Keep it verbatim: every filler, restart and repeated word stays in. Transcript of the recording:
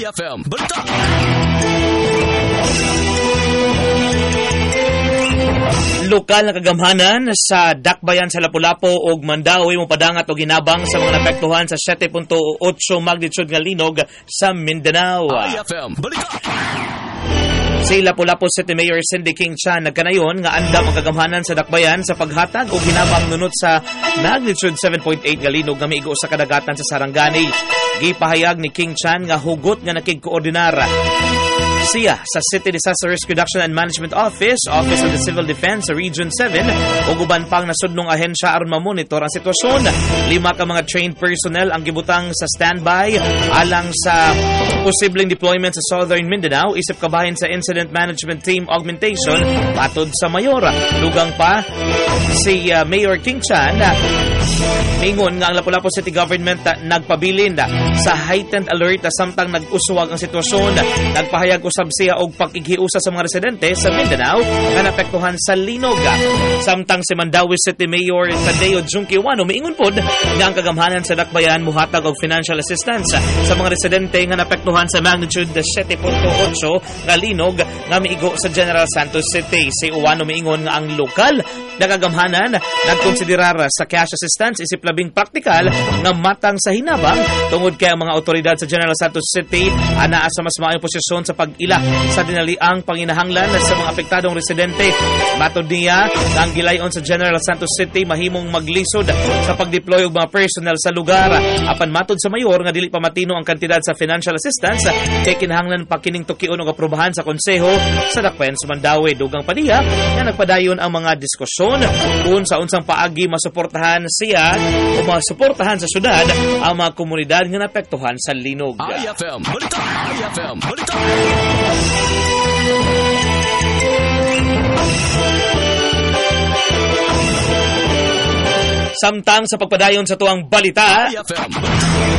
F M Balita. Lokal na kagamhanan sa Dakbayan sa Lapu-Lapu ug Mandawi mopadangat og ginabang sa mga naapektuhan sa seven point eight magnitude nga linog sa Mindanao. I F M Balita. Si Lapu-Lapu City Mayor Cindy King Chan nagkanayon nga andam ang kagamhanan sa Dakbayan sa paghatag og ginabang nunot sa magnitude seven point eight nga linog nga miigo sa kadagatan sa Sarangani. Gipahayag ni King Chan nga hugot nga nakigkoordinar siya sa City Disaster Risk Reduction and Management Office, Office of the Civil Defense sa Region seven ug uban pang nasudnong ahensya aron mamonitor ang sitwasyon. Lima ka mga trained personnel ang gibutang sa standby alang sa posibleng deployment sa Southern Mindanao isip kabahin sa Incident Management Team Augmentation patod sa Mayor. Dugang pa si uh, Mayor King Chan uh, mingon nga ang Lapu-Lapu City Government uh, nagpabilin uh, sa heightened alert uh, samtang nag-uswag ang sitwasyon. Nagpahayag usab siya og pagkighiusa sa mga residente sa Mindanao nga naapektuhan sa linog. Samtang si Mandawi City Mayor Tadeo Junquiwano miingon pod nga ang kagamhanan sa Dakbayan muhatag og financial assistance sa mga residente nga naapektuhan sa magnitude seven point eight nga linog nga miigo sa General Santos City. Si Uwano miingon nga ang lokal na kagamhanan nagkonsiderar sa cash assistance isip labing praktikal nga matang sa hinabang tungod kay ang mga otoridad sa General Santos City anaa sa mas maayong posisyon sa pag-ila sa dinaliang panginahanglan sa mga apektadong residente. Matod niya nga ang gilayon sa General Santos City mahimong maglisod sa pag-deploy og mga personnel sa lugar. Apan matod sa mayor nga dili pa matino ang kantidad sa financial assistance kay kinahanglan pa kining tukion og aprobahan sa konseho sa Dakbayan sa Mandawi. Dugang pa niya nga nagpadayon ang mga diskusyon kung sa unsang paagi masuportahan siya o masuportahan sa syudad ang mga komunidad nga naapektuhan sa linog. I F M Balita. I F M Balita. Samtang sa pagpadayon sa tuwang balita, I F M Balita.